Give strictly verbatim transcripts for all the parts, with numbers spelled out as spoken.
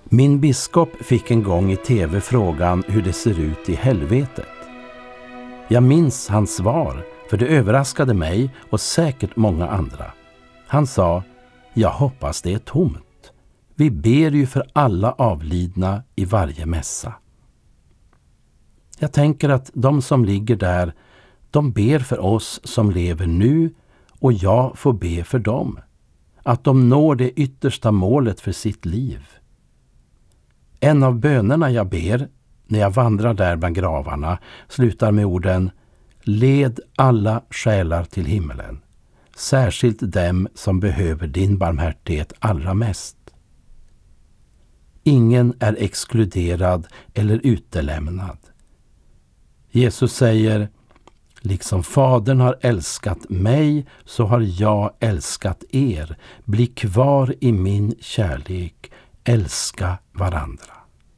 Min biskop fick en gång i tv frågan hur det ser ut i helvetet. Jag minns hans svar, för det överraskade mig och säkert många andra. Han sa, jag hoppas det är tomt. Vi ber ju för alla avlidna i varje mässa. Jag tänker att de som ligger där, de ber för oss som lever nu och jag får be för dem. Att de når det yttersta målet för sitt liv. En av bönerna jag ber när jag vandrar där bland gravarna slutar med orden led alla själar till himmelen, särskilt dem som behöver din barmhärtighet allra mest. Ingen är exkluderad eller utelämnad. Jesus säger, liksom Fadern har älskat mig så har jag älskat er. Bli kvar i min kärlek, älska varandra.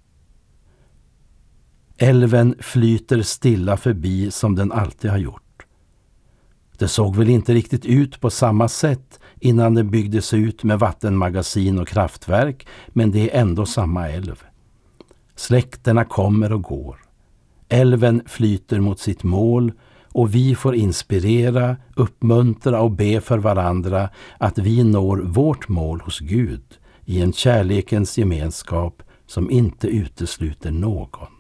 Älven flyter stilla förbi som den alltid har gjort. Det såg väl inte riktigt ut på samma sätt innan den byggdes ut med vattenmagasin och kraftverk, men det är ändå samma älv. Släkterna kommer och går. Älven flyter mot sitt mål och vi får inspirera, uppmuntra och be för varandra att vi når vårt mål hos Gud i en kärlekens gemenskap som inte utesluter någon.